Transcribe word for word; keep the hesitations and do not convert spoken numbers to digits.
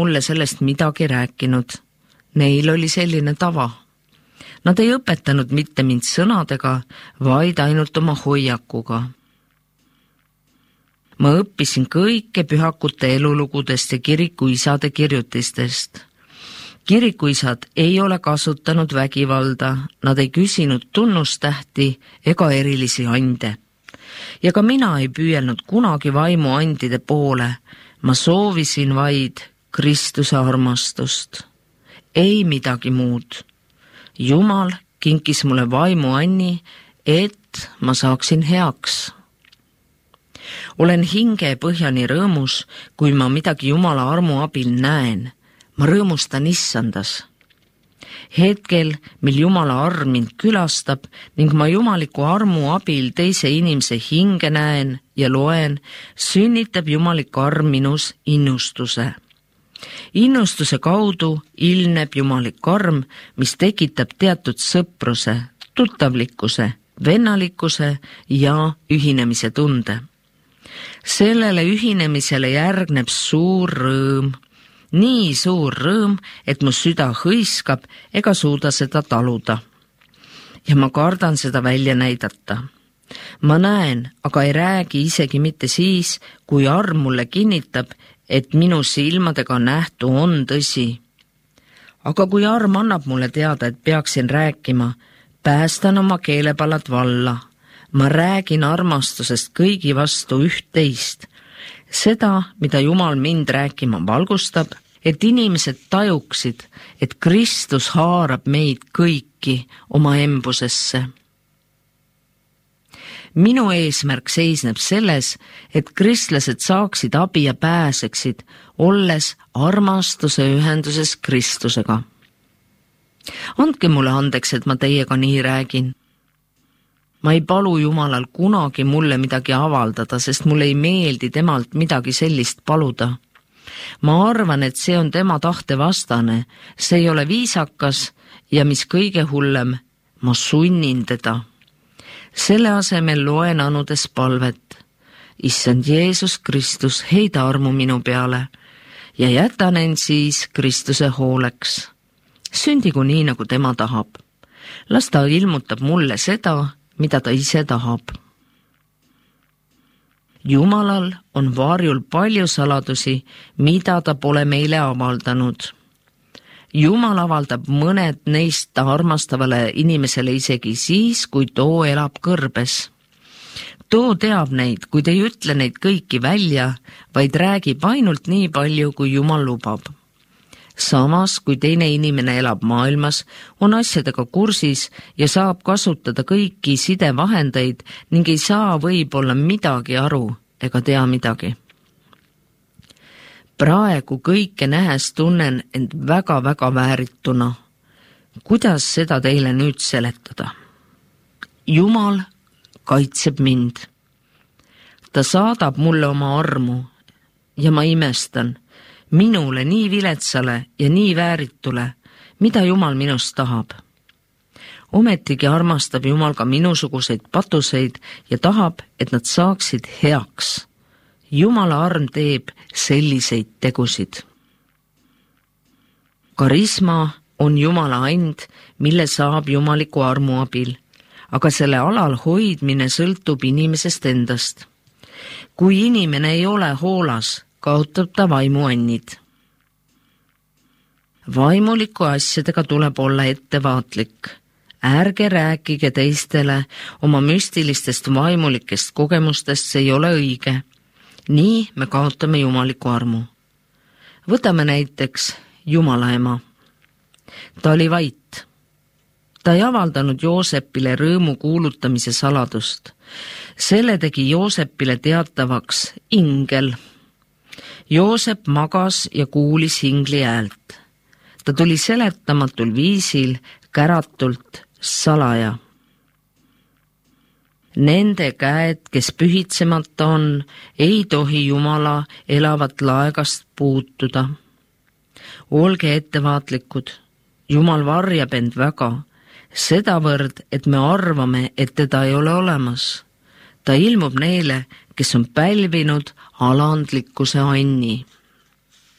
mulle sellest midagi rääkinud. Neil oli selline tava. Nad ei õpetanud mitte mind sõnadega, vaid ainult oma hoiakuga. Ma õppisin kõike pühakute elulugudest ja kirikuisade kirjutistest. Kirikuisad ei ole kasutanud vägivalda, nad ei küsinud tunnustähti ega erilisi ande. Ja ka mina ei püüelnud kunagi vaimuandide poole, ma soovisin vaid Kristuse armastust. Ei midagi muud. Jumal kinkis mulle vaimuanni, et ma saaksin heaks. Olen hinge põhjani rõõmus, kui ma midagi Jumala armu abil näen. Ma rõõmustan issandas. Hetkel, mil Jumala arm mind külastab ning ma jumaliku armu abil teise inimese hinge näen ja loen, sünnitab jumalik arm minus innustuse. Innustuse kaudu ilmneb jumalik arm, mis tekitab teatud sõpruse, tuttavlikkuse, vennalikkuse ja ühinemise tunde. Sellele ühinemisele järgneb suur rõõm. Nii suur rõõm, et mu süda hõiskab ega suuda seda taluda. Ja ma kardan seda välja näidata. Ma näen, aga ei räägi isegi mitte siis, kui arm mulle kinnitab, et minu silmadega nähtu on tõsi. Aga kui arm annab mulle teada, et peaksin rääkima, päästan oma keelepalad valla. Ma räägin armastusest kõigi vastu üht-teist. Seda, mida Jumal mind rääkima valgustab, et inimesed tajuksid, et Kristus haarab meid kõiki oma embusesse. Minu eesmärk seisneb selles, et kristlased saaksid abi ja pääseksid, olles armastuse ühenduses Kristusega. Andke mulle andeks, et ma teiega nii räägin. Ma ei palu Jumalal kunagi mulle midagi avaldada, sest mulle ei meeldi temalt midagi sellist paluda. Ma arvan, et see on tema tahte vastane, see ei ole viisakas ja mis kõige hullem, ma sunnin teda. Selle asemel loen anudes palvet. Issand Jeesus Kristus, heida armu minu peale ja jätan end siis Kristuse hooleks. Sündigu nii, nagu tema tahab. Las ta ilmutab mulle seda, mida ta ise tahab. Jumalal on varjul palju saladusi, mida ta pole meile avaldanud. Jumal avaldab mõned neist ta armastavale inimesele isegi siis, kui too elab kõrbes. Too teab neid, kuid ei ütle neid kõiki välja, vaid räägib ainult nii palju, kui Jumal lubab. Samas, kui teine inimene elab maailmas, on asjadega kursis ja saab kasutada kõiki sidevahendeid ning ei saa võib-olla midagi aru ega tea midagi. Praegu kõike nähes tunnen end väga-väga väärituna. Kuidas seda teile nüüd seletada? Jumal kaitseb mind. Ta saadab mulle oma armu ja ma imestan, minule nii viletsale ja nii vääritule, mida Jumal minust tahab. Ometigi armastab Jumal ka minusuguseid patuseid ja tahab, et nad saaksid heaks. Jumala arm teeb selliseid tegusid. Karisma on Jumala and, mille saab jumaliku armu abil, aga selle alal hoidmine sõltub inimesest endast. Kui inimene ei ole hoolas, kaotab ta vaimuannid. Vaimuliku asjadega tuleb olla ettevaatlik. Ärge rääkige teistele oma müstilistest vaimulikest kogemustest, see ei ole õige. Nii me kaotame jumaliku armu. Võtame näiteks Jumala ema. Ta oli vait. Ta ei avaldanud Joosepile rõõmu kuulutamise saladust. Selle tegi Joosepile teatavaks ingel. Joosep magas ja kuulis ingli häält. Ta tuli seletamatul viisil, käratult, salaja. Nende käed, kes pühitsemata on, ei tohi Jumala elavat laegast puutuda. Olge ettevaatlikud. Jumal varjab end väga, sedavõrd, et me arvame, et teda ei ole olemas. Ta ilmub neile, kes on pälvinud alandlikkuse anni.